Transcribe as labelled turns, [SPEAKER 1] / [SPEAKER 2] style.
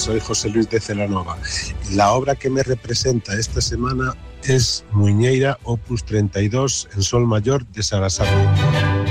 [SPEAKER 1] soy José Luis de Celanova. La obra que me representa esta semana es Muiñeira, opus 32, en sol mayor de Sarasate.